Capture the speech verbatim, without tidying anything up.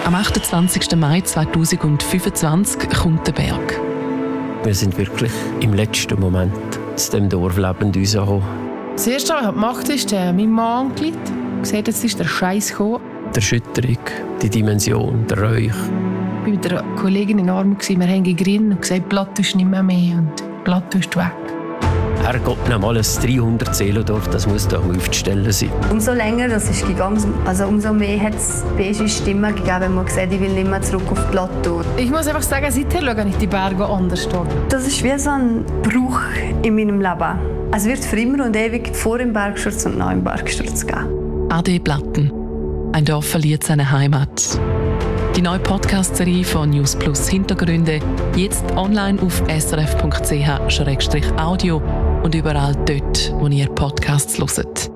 Am achtundzwanzigsten Mai zweitausendfünfundzwanzig kommt der Berg. Wir sind wirklich im letzten Moment zu diesem Dorf lebend rausgekommen. Das Erste, was ich gemacht habe, ist äh, mein Mann angerufen und gesagt, jetzt ist der Scheiß gekommen. Die Erschütterung, die Dimension, der Räuch. Ich war mit einer Kollegin in Arm, wir haben gegrinnt und gesagt, Plato ist nicht mehr mehr und Plato ist weg. Herrgott, noch mal ein dreihundert Seelendorf, das muss doch aufzustellen sein. Umso länger das ist gegangen, also umso mehr hat es beige Stimmen gegeben, wenn man gesagt, ich will nicht mehr zurück auf Plateau. Ich muss einfach sagen, seither schaue ich die Berge anders an. Das ist wie so ein Bruch in meinem Leben. Es wird für immer und ewig vor dem Bergsturz und nach dem Bergsturz geben. Ade Platten. Ein Dorf verliert seine Heimat. Die neue Podcast-Serie von News Plus Hintergründe jetzt online auf s r f punkt c h slash audio und überall dort, wo ihr Podcasts hört.